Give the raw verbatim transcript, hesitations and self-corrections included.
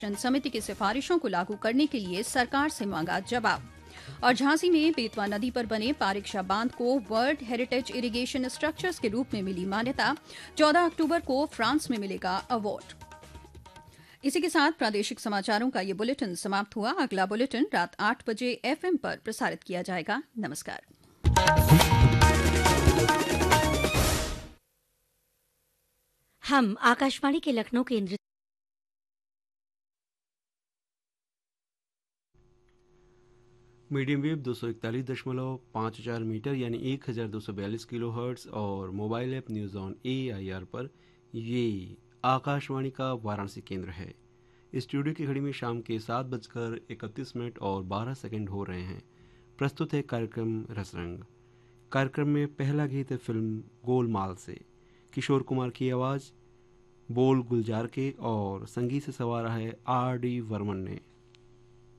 समिति की सिफारिशों को लागू करने के लिए सरकार से मांगा जवाब। और झांसी में बेतवा नदी पर बने पारिक्षा बांध को वर्ल्ड हेरिटेज इरिगेशन स्ट्रक्चर्स के रूप में मिली मान्यता। चौदह अक्टूबर को फ्रांस में मिलेगा अवार्ड। इसी के साथ प्रादेशिक समाचारों का ये बुलेटिन समाप्त हुआ। अगला बुलेटिन रात आठ बजे एफएम पर प्रसारित किया जाएगा। नमस्कार। हम आकाशवाणी के लखनऊ केंद्र मीडियम वेव दो सौ इकतालीस दशमलव पाँच हजार मीटर यानी एक हज़ार दो सौ बयालीस किलो हर्ट्स और mobile app news on A I R पर ये आकाशवाणी का वाराणसी केंद्र है। स्टूडियो की घड़ी में शाम के सात बजकर इकतीस मिनट और बारह सेकंड हो रहे हैं। प्रस्तुत है कार्यक्रम रसरंग। कार्यक्रम में पहला गीत है फिल्म गोलमाल से। किशोर कुमार की आवाज़, बोल गुलजार के और संगीत से सवारा है आर डी वर्मन ने।